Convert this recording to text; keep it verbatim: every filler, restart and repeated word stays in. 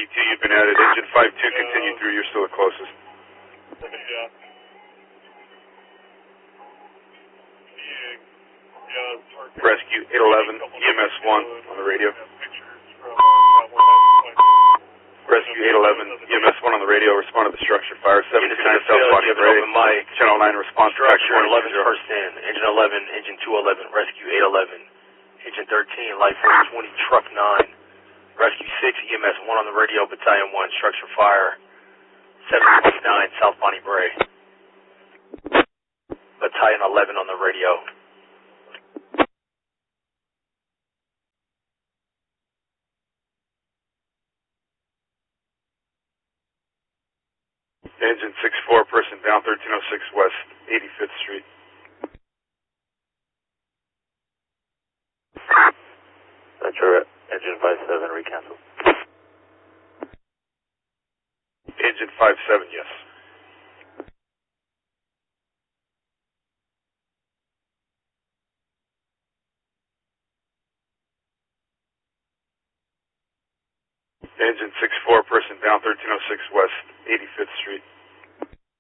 E T, you've been added. Engine five two, continue through. You're still the closest. Yeah. Rescue eight eleven, E M S one on the radio. Rescue eight eleven, E M S one on the radio, respond to the structure fire. seven two nine South Washington Ray. Channel nine, response to Structure eleven first in. Engine eleven, engine two eleven, rescue eight eleven. Engine thirteen, light force twenty, truck nine. Rescue six, E M S one on the radio, battalion one, structure fire. seven twenty-nine, South Bonnie Bray. Battalion eleven on the radio. Engine six four, person down, thirteen oh six West eighty-fifth Street. Roger, engine five seven, recancel. Engine five seven, yes. Engine six four, person down, thirteen oh six West eighty-fifth Street.